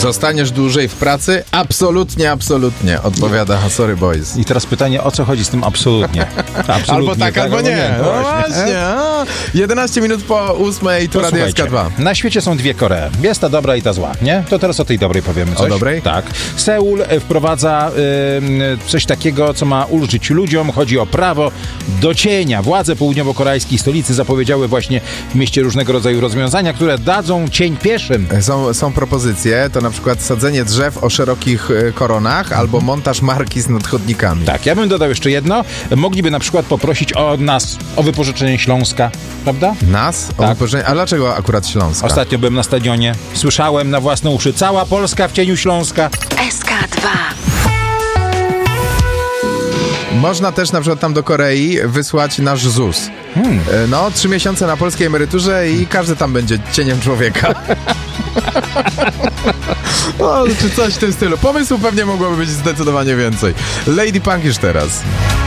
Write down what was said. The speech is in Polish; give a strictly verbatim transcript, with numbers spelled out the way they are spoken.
Zostaniesz dłużej w pracy? Absolutnie, absolutnie, odpowiada Sorry Boys. I teraz pytanie, o co chodzi z tym absolutnie? absolutnie albo tak, tak, albo nie. nie. No właśnie. właśnie. A, jedenaście minut po ósmej, tu Radio S K dwa. Na świecie są dwie Koree. Jest ta dobra i ta zła, nie? To teraz o tej dobrej powiemy coś. O dobrej? Tak. Seul wprowadza y, coś takiego, co ma ulżyć ludziom. Chodzi o prawo do cienia. Władze południowo-koreańskiej stolicy zapowiedziały właśnie w mieście różnego rodzaju rozwiązania, które dadzą cień pieszym. Są, są propozycje, to na przykład sadzenie drzew o szerokich y, koronach albo montaż markiz nad chodnikami. Tak, ja bym dodał jeszcze jedno. Mogliby na przykład poprosić o nas, o wypożyczenie Śląska, prawda? Nas? O tak. wypożyczenie? A dlaczego akurat Śląska? Ostatnio byłem na stadionie. Słyszałem na własne uszy. Cała Polska w cieniu Śląska. S K dwa. Można też na przykład tam do Korei wysłać nasz Z U S. Hmm. No, trzy miesiące na polskiej emeryturze i każdy tam będzie cieniem człowieka. No, czy coś w tym stylu. Pomysłów pewnie mogłoby być zdecydowanie więcej. Lady Punk już teraz.